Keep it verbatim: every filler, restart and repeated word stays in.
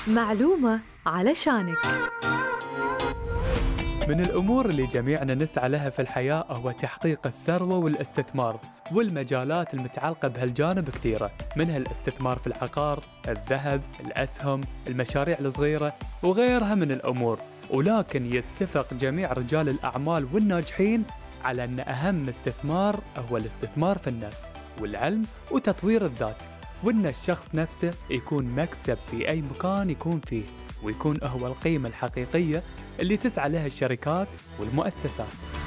معلومة علشانك. من الأمور اللي جميعنا نسعى لها في الحياة هو تحقيق الثروة والاستثمار، والمجالات المتعلقة بهالجانب كثيرة، منها الاستثمار في العقار، الذهب، الأسهم، المشاريع الصغيرة وغيرها من الأمور. ولكن يتفق جميع رجال الأعمال والناجحين على أن أهم استثمار هو الاستثمار في النفس والعلم وتطوير الذات، وأن الشخص نفسه يكون مكسب في أي مكان يكون فيه، ويكون هو القيمة الحقيقية اللي تسعى لها الشركات والمؤسسات.